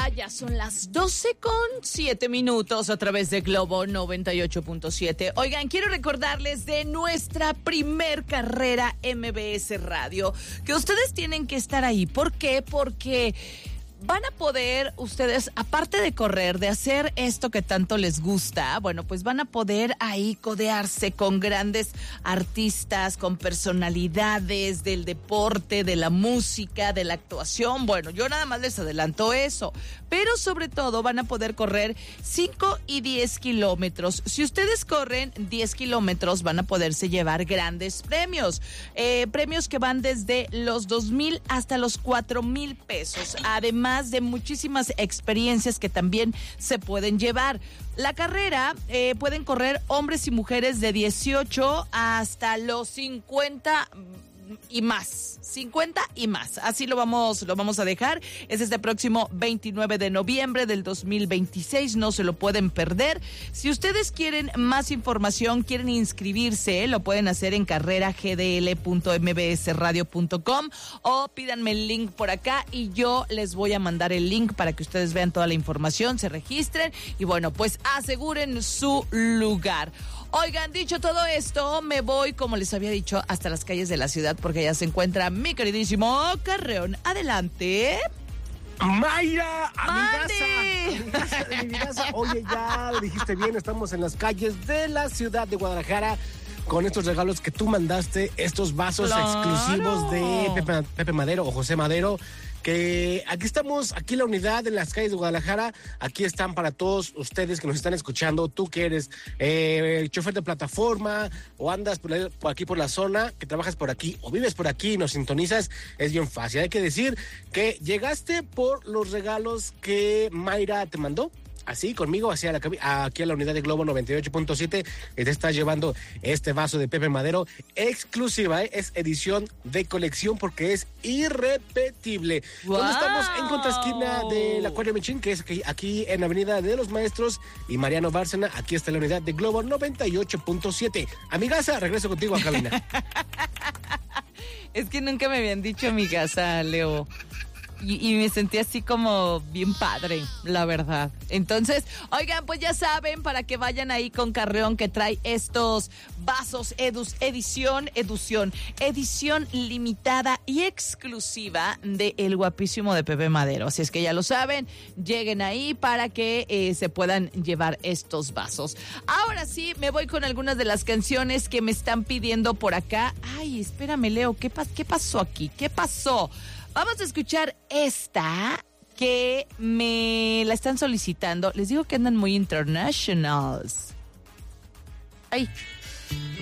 hora, ya son las 12:07 a través de Globo 98.7. Oigan, quiero recordarles de nuestra primer carrera MBS Radio, que ustedes tienen que estar ahí. ¿Por qué? Porque van a poder ustedes, aparte de correr, de hacer esto que tanto les gusta, bueno, pues van a poder ahí codearse con grandes artistas, con personalidades del deporte, de la música, de la actuación. Bueno, yo nada más les adelanto eso, pero sobre todo van a poder correr 5 y 10 kilómetros. Si ustedes corren 10 kilómetros, van a poderse llevar grandes premios, premios que van desde los 2,000 hasta los 4,000 pesos. Además de muchísimas experiencias que también se pueden llevar. La carrera pueden correr hombres y mujeres de 18 hasta los 50 y más, 50 y más. Así lo vamos a dejar. Es este próximo 29 de noviembre del 2026. No se lo pueden perder. Si ustedes quieren más información, quieren inscribirse, lo pueden hacer en carreragdl.mbsradio.com o pídanme el link por acá y yo les voy a mandar el link para que ustedes vean toda la información, se registren y bueno, pues aseguren su lugar. Oigan, dicho todo esto, me voy, como les había dicho, hasta las calles de la ciudad porque ya se encuentra mi queridísimo Carreón. Adelante. Mayra, amigaza de mi vida. Oye, ya lo dijiste bien, estamos en las calles de la ciudad de Guadalajara con estos regalos que tú mandaste, estos vasos exclusivos de Pepe Madero o José Madero, que aquí estamos, aquí en la unidad, en las calles de Guadalajara. Aquí están para todos ustedes que nos están escuchando. Tú que eres chofer de plataforma o andas por aquí por la zona, que trabajas por aquí o vives por aquí y nos sintonizas, es bien fácil. Hay que decir que llegaste por los regalos que Mayra te mandó. Así, conmigo, aquí a la unidad de Globo 98.7, y te estás llevando este vaso de Pepe Madero exclusiva, es edición de colección porque es irrepetible. ¡Wow! ¿Dónde estamos? En contraesquina del Acuario Michín, que es aquí en Avenida de los Maestros y Mariano Bárcena. Aquí está la unidad de Globo 98.7. Amigaza, regreso contigo a cabina. Es que nunca me habían dicho amigaza, Leo. Y me sentí así como bien padre, la verdad. Entonces, oigan, pues ya saben, para que vayan ahí con Carreón, que trae estos vasos edición limitada y exclusiva de El Guapísimo de Pepe Madero. Así es que ya lo saben, lleguen ahí para que se puedan llevar estos vasos. Ahora sí, me voy con algunas de las canciones que me están pidiendo por acá. Ay, espérame, Leo, ¿qué pasó aquí? ¿Qué pasó? Vamos a escuchar esta que me la están solicitando. Les digo que andan muy internationals. Ay,